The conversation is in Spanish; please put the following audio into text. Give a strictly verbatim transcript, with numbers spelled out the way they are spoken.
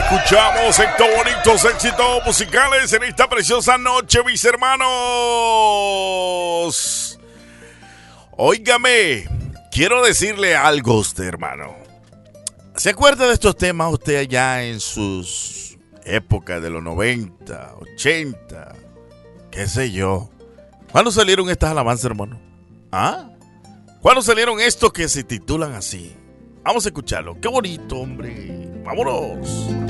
Escuchamos estos bonitos éxitos musicales en esta preciosa noche, mis hermanos. Óigame, quiero decirle algo a usted, hermano. ¿Se acuerda de estos temas usted allá en sus épocas de los noventa, ochenta? ¿Qué sé yo? ¿Cuándo salieron estas alabanzas, hermano? ¿Ah? ¿Cuándo salieron estos que se titulan así? Vamos a escucharlo. Qué bonito, hombre. Vámonos.